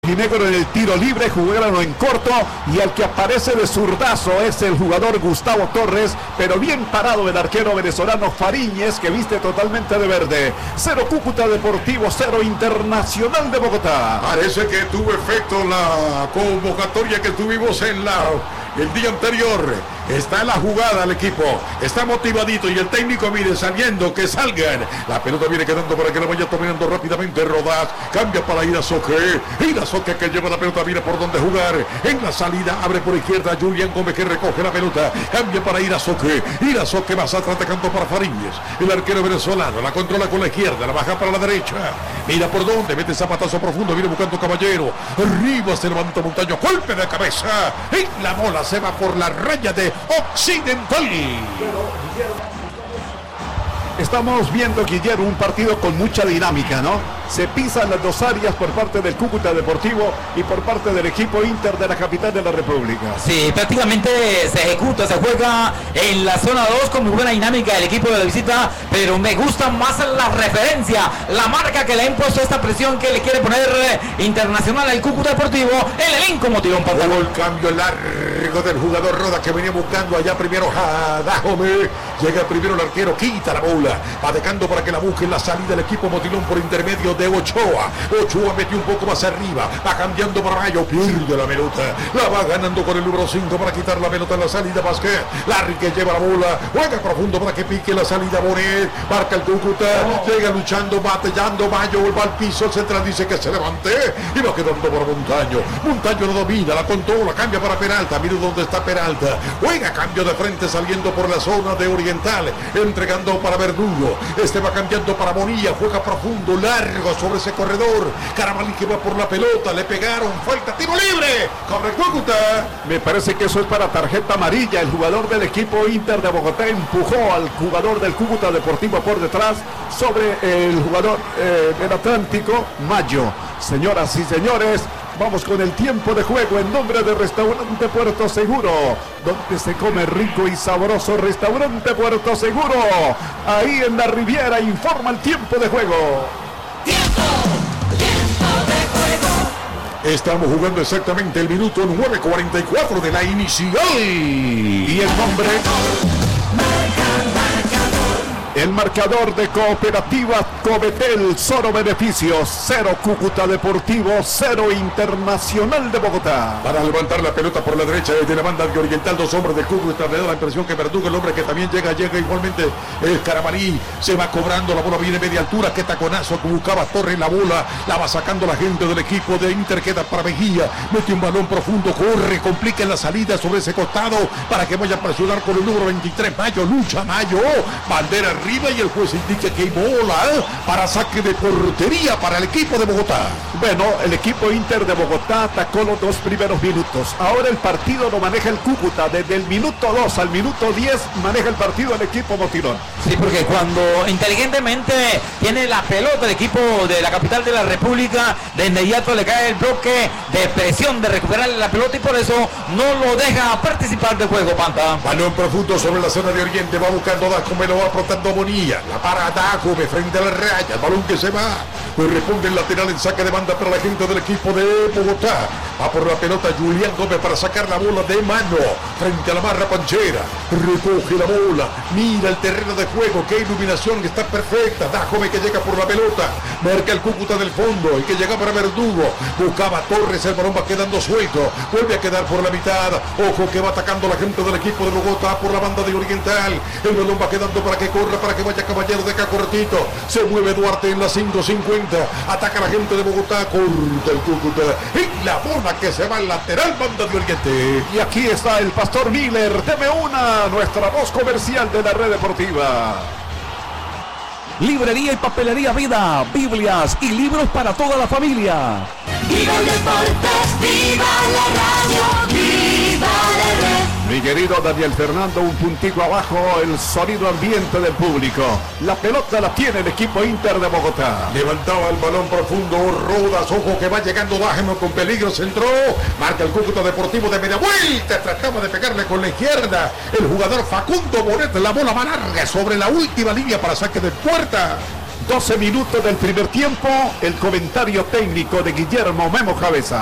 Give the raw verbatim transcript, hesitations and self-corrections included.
Y negro en el tiro libre, jugaron en corto y el que aparece de zurdazo es el jugador Gustavo Torres, pero bien parado el arquero venezolano Fariñez, que viste totalmente de verde. Cero Cúcuta Deportivo, cero Internacional de Bogotá. Parece que tuvo efecto la convocatoria que tuvimos en la el día anterior. Está en la jugada el equipo, está motivadito y el técnico, mire, saliendo, que salgan. La pelota viene quedando para que la vaya dominando rápidamente Rodás, cambia para Irazoque, Irazoque que lleva la pelota, mira por dónde jugar. En la salida abre por izquierda Julián Gómez que recoge la pelota, cambia para Irazoque, Irazoque más atrás atacando para Fariñez, el arquero venezolano, la controla con la izquierda, la baja para la derecha, mira por dónde, mete zapatazo profundo, viene buscando Caballero, arriba se levanta Montaño, golpe de cabeza, y la bola se va por la raya de Occidental. Estamos viendo, Guillermo, un partido con mucha dinámica, ¿no? Se pisan las dos áreas por parte del Cúcuta Deportivo y por parte del equipo Inter de la capital de la República. Sí, prácticamente se ejecuta, se juega en la zona dos con muy buena dinámica del equipo de la visita, pero me gusta más la referencia, la marca que le ha impuesto esta presión que le quiere poner Internacional al Cúcuta Deportivo, el elenco motivón para el cambio largo del jugador Roda que venía buscando allá primero a Dajome, llega primero el arquero, quita la bola, va dejando para que la busque en la salida del equipo Motilón por intermedio de Ochoa. Ochoa metió un poco más arriba, va cambiando para Mayo, pierde la pelota, la va ganando con el número cinco para quitar la pelota en la salida Vázquez. Larry que lleva la bola, juega profundo para que pique la salida Bonet, marca el Cúcuta, oh. llega luchando, batallando, Mayo va al piso, el central dice que se levante y va quedando por Montaño. Montaño lo domina, la controla, cambia para Peralta, mire dónde está Peralta, juega cambio de frente saliendo por la zona de Oriental, entregando para Verdugo, este va cambiando para Bonilla, juega profundo, largo sobre ese corredor, Carabalí que va por la pelota, le pegaron, falta, tiro libre, corre Cúcuta. Me parece que eso es para tarjeta amarilla. El jugador del equipo Inter de Bogotá empujó al jugador del Cúcuta Deportivo por detrás sobre el jugador eh, del Atlántico, Mayo. Señoras y señores, vamos con el tiempo de juego en nombre de Restaurante Puerto Seguro, donde se come rico y sabroso. Restaurante Puerto Seguro, ahí en la Riviera, informa el tiempo de juego. Tiempo, tiempo de juego. Estamos jugando exactamente el minuto nueve cuarenta y cuatro de la inicial. Y el nombre... El marcador de Cooperativa Cobetel, cero beneficios, cero Cúcuta Deportivo, cero Internacional de Bogotá. Para levantar la pelota por la derecha desde la banda de Oriental, dos hombres de Cúcuta, le da la impresión que Verdugo, el hombre que también llega, llega igualmente el Carabalí, se va cobrando, la bola viene media altura, qué taconazo que buscaba Torres, la bola, la va sacando la gente del equipo de Inter, queda para Mejía, mete un balón profundo, corre, complica en la salida sobre ese costado, para que vaya a presionar con el número veintitrés, Mayo, lucha Mayo, bandera arriba y el juez indica que hay bola ¿eh? para saque de portería para el equipo de Bogotá. Bueno, el equipo Inter de Bogotá atacó los dos primeros minutos. Ahora el partido lo maneja el Cúcuta. Desde el minuto dos al minuto diez maneja el partido el equipo Motilón. Sí, porque cuando inteligentemente tiene la pelota el equipo de la capital de la República, de inmediato le cae el bloque de presión de recuperar la pelota y por eso no lo deja participar del juego, Panta. Balón profundo sobre la zona de Oriente, va buscando Daco, me lo va aportando Bonilla, la para Daco, frente a la raya, el balón que se va, pues responde el lateral en saque de banda para la gente del equipo de Bogotá, va por la pelota Julián Gómez para sacar la bola de mano, frente a la barra panchera, recoge la bola, mira el terreno de juego, qué iluminación, que está perfecta, Daco que llega por la pelota, marca el Cúcuta del fondo, y que llega para Verdugo, buscaba Torres, el balón va quedando suelto, vuelve a quedar por la mitad, ojo que va atacando la gente del equipo de Bogotá por la banda de Oriental, el balón va quedando para que corra, para que vaya Caballero, deja cortito, se mueve Duarte en la cinco cincuenta, ataca la gente de Bogotá, corta el Cúcuta, y la bola que se va al lateral, banda de Oriente. Y aquí está el Pastor Miller, deme una, nuestra voz comercial de la red deportiva. Librería y papelería Vida, Biblias y libros para toda la familia. Viva el deporte, viva la radio, viva la red. Mi querido Daniel Fernando, un puntico abajo, el sonido ambiente del público. La pelota la tiene el equipo Inter de Bogotá. Levantaba el balón profundo, Rodas, ojo que va llegando Dájemo con peligro, se entró, marca el Cúcuta Deportivo de media vuelta, trataba de pegarle con la izquierda, el jugador Facundo Bonet, la bola va larga sobre la última línea para saque de puerta. doce minutos del primer tiempo, el comentario técnico de Guillermo Memo Cabeza.